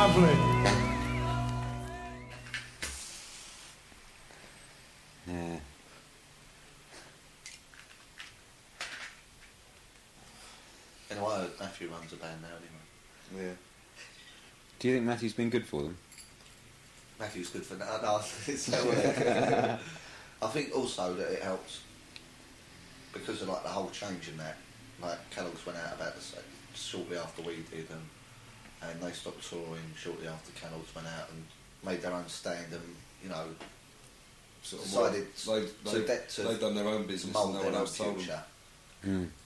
Lovely. Yeah. Anyway, Matthew runs a band now anyway. Yeah. Do you think Matthew's been good for them? Matthew's good for that. No, I think also that it helps because of like the whole change in that. Like Kellogg's went out about the shortly after we did, and they stopped touring shortly after Kellogg's went out and made their own stand, and you know, Sort of decided they've done their own business and mould no their one own else told them. future.